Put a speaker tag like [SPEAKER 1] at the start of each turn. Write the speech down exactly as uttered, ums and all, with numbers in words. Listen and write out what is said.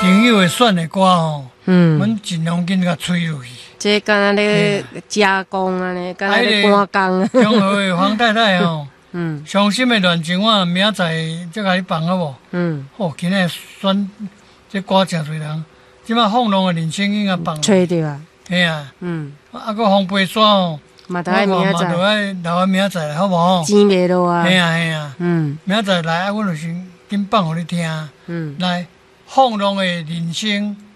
[SPEAKER 1] 朋友会选的歌吼，
[SPEAKER 2] 嗯，
[SPEAKER 1] 阮尽量紧甲吹落去。
[SPEAKER 2] 这敢若咧加工安尼，敢若咧赶工啊。
[SPEAKER 1] 中和的黄太太吼，
[SPEAKER 2] 嗯，
[SPEAKER 1] 伤心的恋情我明仔载再甲你放好无？
[SPEAKER 2] 嗯，
[SPEAKER 1] 哦，今日选这歌真侪人，即摆放浪的人生已经放。
[SPEAKER 2] 吹着啊。
[SPEAKER 1] 嘿啊，
[SPEAKER 2] 嗯，
[SPEAKER 1] 啊个红白山吼，
[SPEAKER 2] 嘛得爱明仔
[SPEAKER 1] 嘛
[SPEAKER 2] 载，
[SPEAKER 1] 着爱留啊明仔载好无？
[SPEAKER 2] 钱袂落啊。
[SPEAKER 1] 嘿啊嘿啊，
[SPEAKER 2] 嗯
[SPEAKER 1] 明仔载来啊，阮就先紧放互你听。
[SPEAKER 2] 嗯，
[SPEAKER 1] 来，放浪的人生。